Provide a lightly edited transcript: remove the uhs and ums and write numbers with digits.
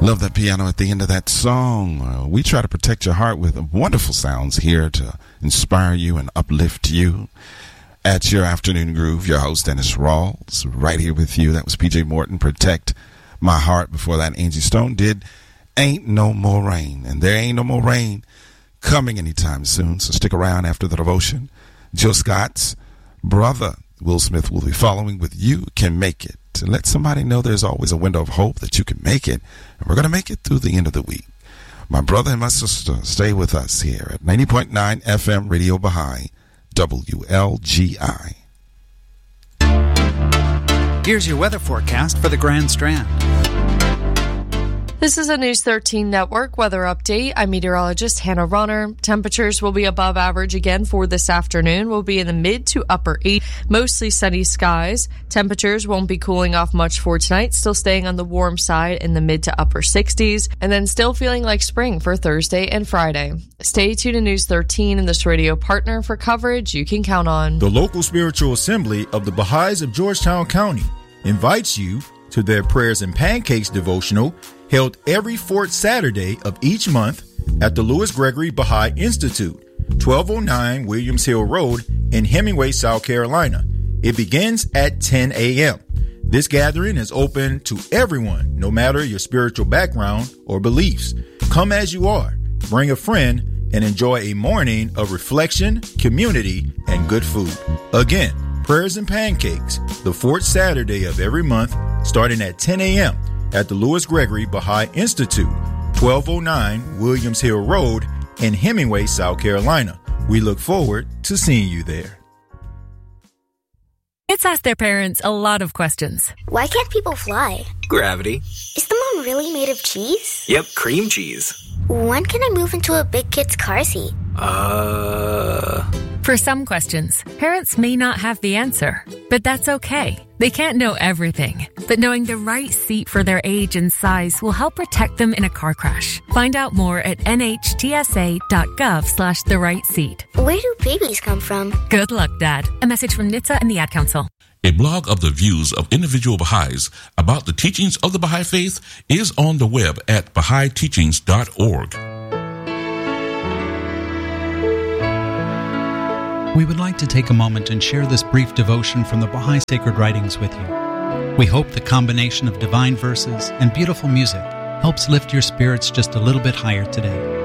Love that piano at the end of that song. We try to protect your heart with wonderful sounds here to inspire you and uplift you. At your afternoon groove, your host Dennis Rawls, right here with you. That was PJ Morton, Protect My Heart. Before that, Angie Stone did Ain't No More Rain. And there ain't no more rain coming anytime soon, so stick around after the devotion. Jill Scott's brother, Will Smith, will be following with You Can Make It. To let somebody know there's always a window of hope that you can make it. And we're going to make it through the end of the week. My brother and my sister, stay with us here at 90.9 FM Radio Baha'i, WLGI. Here's your weather forecast for the Grand Strand. This is a News 13 Network weather update. I'm meteorologist Hannah Ronner. Temperatures will be above average again for this afternoon. We'll be in the mid to upper 80s, mostly sunny skies. Temperatures won't be cooling off much for tonight, still staying on the warm side in the mid to upper 60s, and then still feeling like spring for Thursday and Friday. Stay tuned to News 13 and this radio partner for coverage you can count on. The local spiritual assembly of the Baha'is of Georgetown County invites you to their Prayers and Pancakes devotional held every fourth Saturday of each month at the Louis Gregory Baha'i Institute, 1209 Williams Hill Road in Hemingway, South Carolina. It begins at 10 a.m. This gathering is open to everyone, no matter your spiritual background or beliefs. Come as you are, bring a friend, and enjoy a morning of reflection, community, and good food. Again, Prayers and Pancakes, the fourth Saturday of every month, starting at 10 a.m. at the Louis Gregory Baha'i Institute, 1209 Williams Hill Road in Hemingway, South Carolina. We look forward to seeing you there. Kids ask their parents a lot of questions. Why can't people fly? Gravity. Is the moon really made of cheese? Yep, cream cheese. When can I move into a big kid's car seat? For some questions, parents may not have the answer, but that's okay. They can't know everything, but knowing the right seat for their age and size will help protect them in a car crash. Find out more at nhtsa.gov/the right seat. Where do babies come from? Good luck, Dad. A message from NHTSA and the Ad Council. A blog of the views of individual Baha'is about the teachings of the Baha'i Faith is on the web at BahaiTeachings.org. We would like to take a moment and share this brief devotion from the Baha'i Sacred Writings with you. We hope the combination of divine verses and beautiful music helps lift your spirits just a little bit higher today.